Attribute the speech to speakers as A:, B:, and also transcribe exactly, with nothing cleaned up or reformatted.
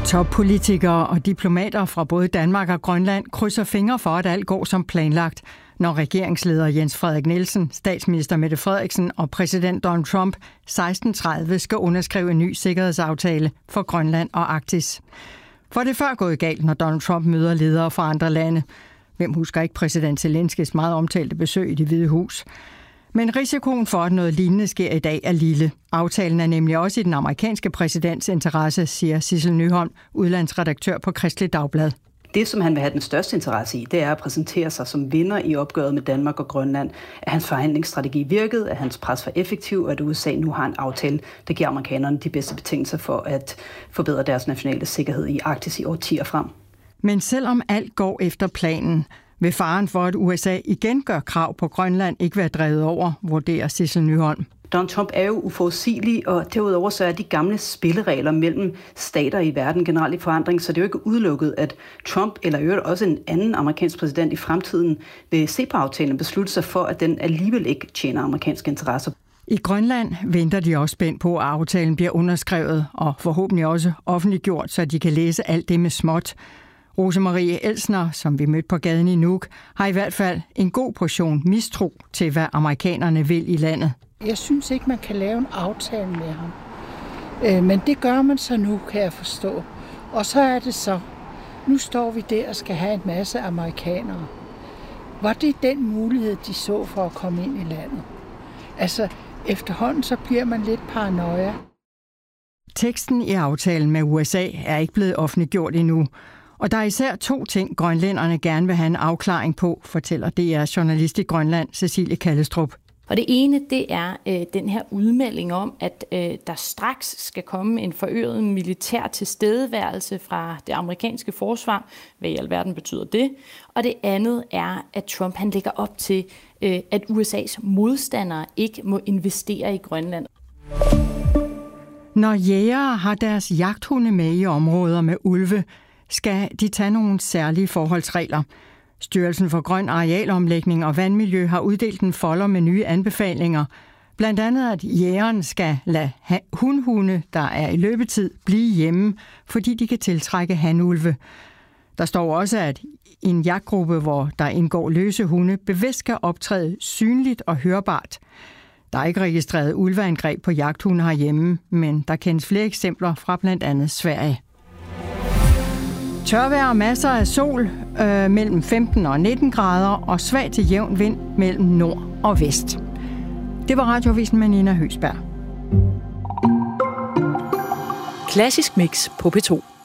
A: Toppolitikere og diplomater fra både Danmark og Grønland krydser fingre for, at alt går som planlagt, når regeringsleder Jens Frederik Nielsen, statsminister Mette Frederiksen og præsident Donald Trump seksten tredive skal underskrive en ny sikkerhedsaftale for Grønland og Arktis. For det er før gået galt, når Donald Trump møder ledere fra andre lande. Hvem husker ikke præsident Zelenskys meget omtalte besøg i Det Hvide Hus? Men risikoen for, at noget lignende sker i dag, er lille. Aftalen er nemlig også i den amerikanske præsidents interesse, siger Sissel Nyholm, udlandsredaktør på Kristeligt Dagblad.
B: Det, som han vil have den største interesse i, det er at præsentere sig som vinder i opgøret med Danmark og Grønland. At hans forhandlingsstrategi virkede, at hans pres var effektiv, og at U S A nu har en aftale, der giver amerikanerne de bedste betingelser for at forbedre deres nationale sikkerhed i Arktis i årtier frem.
A: Men selvom alt går efter planen, vil faren for, at U S A igen gør krav på Grønland, ikke være drevet over, vurderer Sissel Nyholm.
B: Donald Trump er jo uforudsigelig, og derudover så er de gamle spilleregler mellem stater i verden generelt i forandring, så det er jo ikke udelukket, at Trump eller øvrigt også en anden amerikansk præsident i fremtiden vil se på aftalen og beslutte sig for, at den alligevel ikke tjener amerikanske interesser.
A: I Grønland venter de også spændt på, at aftalen bliver underskrevet og forhåbentlig også offentliggjort, så de kan læse alt det med småt. Rosemarie Elsner, som vi mødte på gaden i Nuuk, har i hvert fald en god portion mistro til, hvad amerikanerne vil i landet.
C: Jeg synes ikke, man kan lave en aftale med ham. Øh, men det gør man så nu, kan jeg forstå. Og så er det så, nu står vi der og skal have en masse amerikanere. Var det den mulighed, de så for at komme ind i landet? Altså, efterhånden så bliver man lidt paranoia.
A: Teksten i aftalen med U S A er ikke blevet offentliggjort endnu. Og der er især to ting, grønlænderne gerne vil have en afklaring på, fortæller D R journalist i Grønland, Cecilie Kallestrup.
D: Og det ene, det er øh, den her udmelding om, at øh, der straks skal komme en forøget militær tilstedeværelse fra det amerikanske forsvar. Hvad i alverden betyder det? Og det andet er, at Trump han lægger op til, øh, at U S A's modstandere ikke må investere i Grønland.
A: Når jægere har deres jagthunde med i områder med ulve, skal de tage nogle særlige forholdsregler. Styrelsen for Grøn Arealomlægning og Vandmiljø har uddelt en folder med nye anbefalinger. Blandt andet, at jægeren skal lade hunhunde, der er i løbetid, blive hjemme, fordi de kan tiltrække hanulve. Der står også, at en jagtgruppe, hvor der indgår løse hunde, bevidst skal optræde synligt og hørbart. Der er ikke registreret ulveangreb på jagthunde herhjemme, men der kendes flere eksempler fra blandt andet Sverige. Tørvejr og masser af sol øh, mellem femten og nitten grader og svag til jævn vind mellem nord og vest. Det var Radioavisen med Nina Høgsberg.
E: Klassisk mix på P to.